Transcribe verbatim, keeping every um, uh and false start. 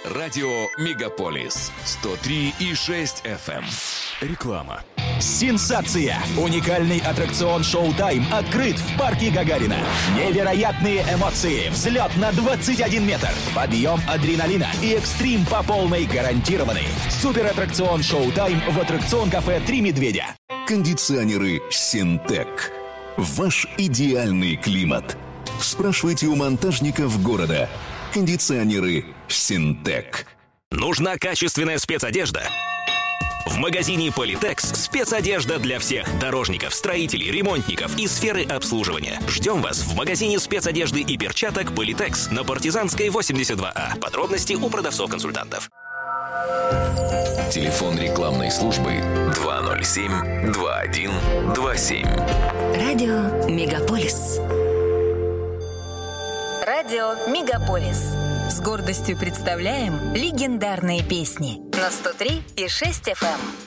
Радио Мегаполис сто три и шесть эф эм. Реклама. Сенсация! Уникальный аттракцион «Шоу-тайм» открыт в парке Гагарина. Невероятные эмоции, взлет на двадцать один метр, подъем адреналина и экстрим по полной гарантированы. Суператтракцион «Шоу-тайм» в аттракцион-кафе «Три медведя». Кондиционеры «Синтек». Ваш идеальный климат. Спрашивайте у монтажников города. Кондиционеры «Синтек». Нужна качественная спецодежда? В магазине Политекс спецодежда для всех дорожников, строителей, ремонтников и сферы обслуживания. Ждем вас в магазине спецодежды и перчаток Политекс на Партизанской восемьдесят два А. Подробности у продавцов-консультантов. Телефон рекламной службы два ноль семь два один два семь. Радио Мегаполис. Радио Мегаполис. С гордостью представляем легендарные песни на сто три и шесть эф эм.